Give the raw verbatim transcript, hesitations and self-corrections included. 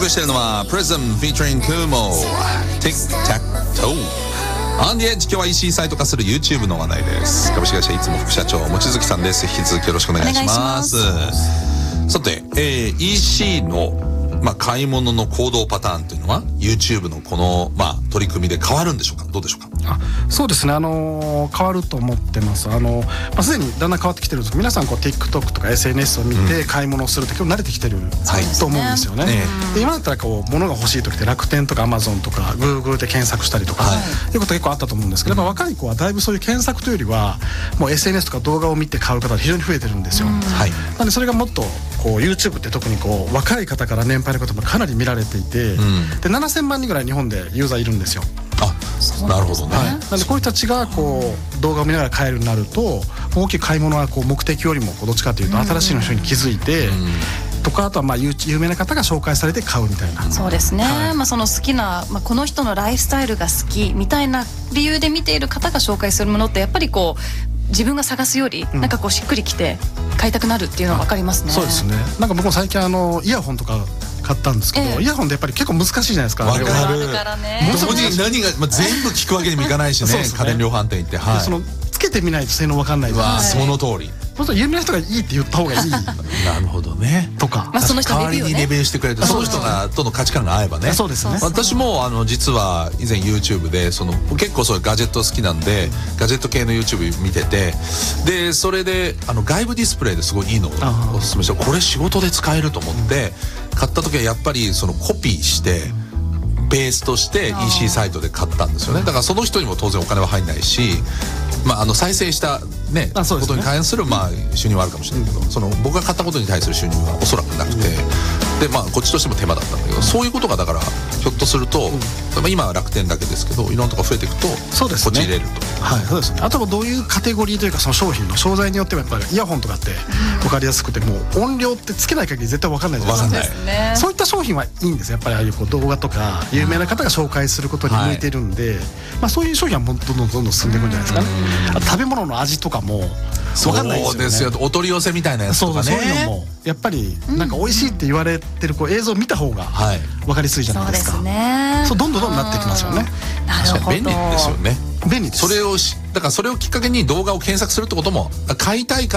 送りしているのは Prism featuring Kumo Tic Tac Toe On the Edge。 今日は イーシー サイト化する YouTube の話題です。株式会社いつも副社長望月さんです。引き続きよろしくお願いします。さて、えー、イーシー のまあ、買い物の行動パターンというのは YouTube のこの、まあ、取り組みで変わるんでしょうか。どうでしょうか。 あ、そうですね、あのー、変わると思ってます。あの、まあ、すでにだんだん変わってきてるんですけど、皆さんこう TikTok とか エスエヌエス を見て買い物をするって結構慣れてきてる、うん、と思うんですよね、はい、で今だったらこう物が欲しい時って楽天とか Amazon とか Google で検索したりとか、はい、いうこと結構あったと思うんですけど、まあ、若い子はだいぶそういう検索というよりはもう エスエヌエス とか動画を見て買う方が非常に増えてるんですよ、はい、なのでそれがもっとこう YouTube って特にこう若い方から年配の方もかなり見られていて、うん、でななせんまんにんぐらい日本でユーザーいるんですよ。 あ、なるほどね、はい、なのでこういう人たちがこう動画を見ながら買えるようになると大きい買い物はこう目的よりもこうどっちかというと新しいの人に気づいて、うんとかあとはまあ有名な方が紹介されて買うみたいな。 そうですね、はい、まあ、その好きな、まあ、この人のライフスタイルが好きみたいな理由で見ている方が紹介するものってやっぱりこう自分が探すよりなんかこうしっくりきて買いたくなるっていうのは分かりますね、うん、 そうですね。なんか僕も最近あのイヤホンとか買ったんですけど、ええ、イヤホンってやっぱり結構難しいじゃないですか。 わかる。何が、まあ、全部聞くわけにもいかないしね。ね、家電量販店行って、はい、 そのつけてみないと性能分かんない。 わあ、その通り。 本当に有名な人がいいって言った方がいい。 なるほどね。 とか、 まあ、その人代わりにレビューしてくれて、その人がとの価値観が合えばね。 そうですね。 私もあの実は以前 YouTube でその結構そういうガジェット好きなんでガジェット系の YouTube 見てて、でそれであの外部ディスプレイですごいいいのをおすすめして、これ仕事で使えると思って買った時はやっぱりそのコピーしてベースとして イーシー サイトで買ったんですよね。だからその人にも当然お金は入んないし、まあ、あの再生したね、ね、ことに関するまあ収入はあるかもしれないけど、その僕が買ったことに対する収入はおそらくなくて、でまあこっちとしても手間だったんだけど、そういうことがだからひょっとすると、うん、今は楽天だけですけどいろんなとこ増えていくと、そうですね、こっち入れると、 はい、そうですね。あとはどういうカテゴリーというかその商品の商材によってはやっぱりイヤホンとかって分かりやすくて、もう音量ってつけない限り絶対分かんないじゃないですか。ね、そういった商品はいいんです。やっぱりああいうこう動画とか有名な方が紹介することに向いてるんで、はい、まあ、そういう商品はもうどんどんどんどん進んでいくんじゃないですかね。あと食べ物の味とかも分かんないですよね。そうですよ。 お取り寄せみたいなやつとかね。 そう、そういうのもやっぱりなんか美味しいって言われてるこう映像を見た方が分かりやすいじゃないですか。そうですね。そうどんどんどんなっていきますよね。 なるほど。 便利ですよね。 便利です。 それをしだからそれをきっかけに動画を検索するってことも買いたいから